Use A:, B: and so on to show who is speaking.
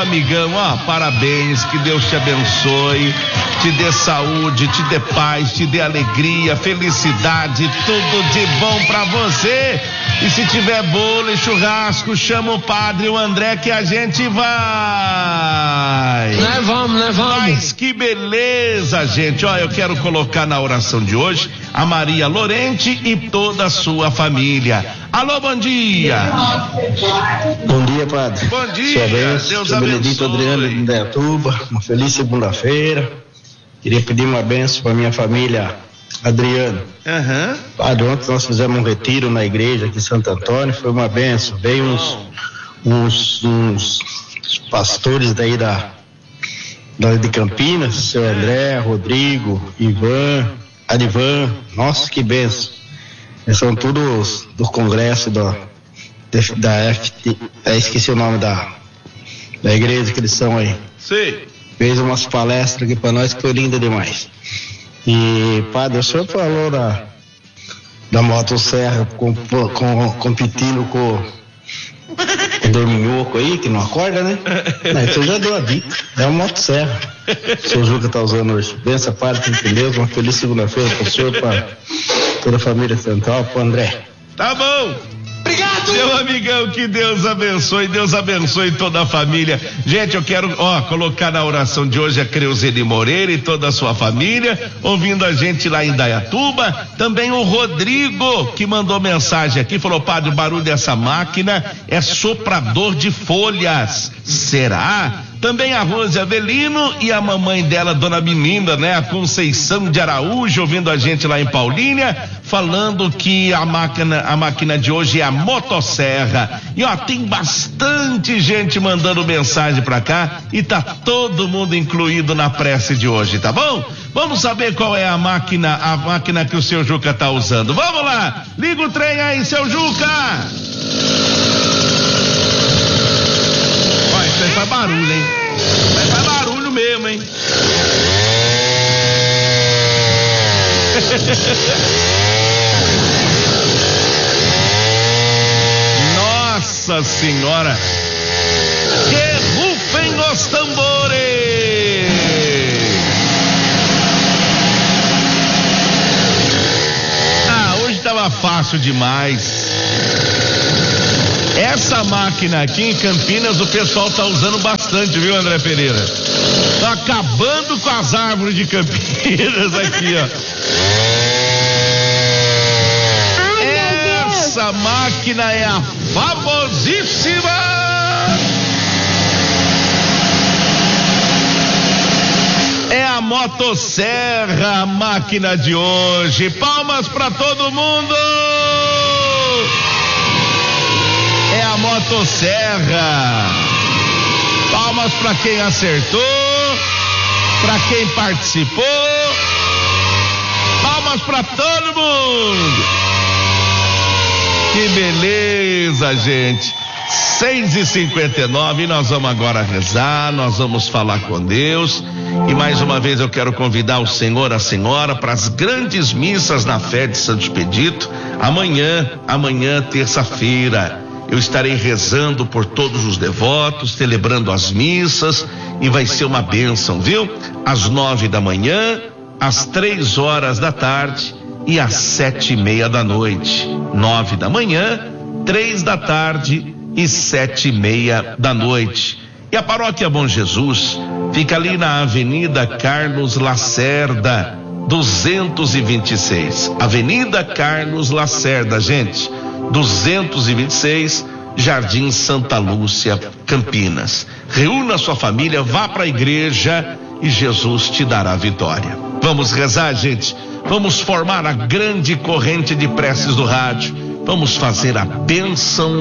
A: amigão, parabéns, que Deus te abençoe, te dê saúde, te dê paz, te dê alegria, felicidade, tudo de bom pra você. E se tiver bolo e churrasco, chama o padre, o André, que a gente vai.
B: Nós vamos.
A: Mas que beleza, gente. Eu quero colocar na oração de hoje a Maria Lorente e toda a sua família. Alô, bom dia.
C: Bom dia, padre.
A: Bom dia, Deus abençoe.
C: Benedito Adriano de Indaiatuba, uma feliz segunda-feira. Queria pedir uma bênção para minha família, Adriano. Padre, ontem nós fizemos um retiro na igreja aqui em Santo Antônio, foi uma bênção. Veio uns pastores daí de Campinas, seu André, Rodrigo, Ivan, Arivan, nossa, que bênção. Eles são todos do congresso da FT, esqueci o nome da igreja que eles são aí.
A: Sim.
C: Fez umas palestras aqui pra nós que foi linda demais. E, padre, o senhor falou da motosserra competindo com o dorminhoco aí, que não acorda, né? Você já deu a dica, é uma motosserra. O senhor Juca tá usando hoje. Benção, padre, com Deus, uma feliz segunda-feira pro senhor, para toda a família central, pro André.
A: Tá bom. Obrigado. Meu amigão, que Deus abençoe toda a família. Gente, eu quero, colocar na oração de hoje a Creuzene Moreira e toda a sua família, ouvindo a gente lá em Indaiatuba. Também o Rodrigo, que mandou mensagem aqui, falou: padre, o barulho dessa máquina é soprador de folhas. Será? Também a Rose Avelino e a mamãe dela, dona Menina, né? A Conceição de Araújo, ouvindo a gente lá em Paulínia, falando que a máquina de hoje é a motosserra. E tem bastante gente mandando mensagem pra cá e tá todo mundo incluído na prece de hoje, tá bom? Vamos saber qual é a máquina que o seu Juca tá usando. Vamos lá, liga o trem aí, seu Juca! Isso aí faz barulho, hein? Faz barulho mesmo, hein? Nossa Senhora! Que rufem os tambores! Hoje tava fácil demais. Essa máquina aqui em Campinas o pessoal tá usando bastante, viu, André Pereira? Tá acabando com as árvores de Campinas aqui, Essa máquina é a famosíssima a motosserra, a máquina de hoje. Palmas pra todo mundo! A motosserra. Palmas para quem acertou, para quem participou. Palmas para todo mundo. Que beleza, gente. 6h59, nós vamos agora rezar, nós vamos falar com Deus. E mais uma vez eu quero convidar o senhor, a senhora, para as grandes missas na fé de Santo Expedito. Amanhã, terça-feira, eu estarei rezando por todos os devotos, celebrando as missas, e vai ser uma bênção, viu? Às 9 da manhã, às 3 horas da tarde e às 7:30 da noite. 9 da manhã, 3 da tarde e 7:30 da noite. E a Paróquia Bom Jesus fica ali na Avenida Carlos Lacerda, 226. Avenida Carlos Lacerda, gente. 226, Jardim Santa Lúcia, Campinas. Reúna sua família, vá para a igreja e Jesus te dará vitória. Vamos rezar, gente. Vamos formar a grande corrente de preces do rádio. Vamos fazer a bênção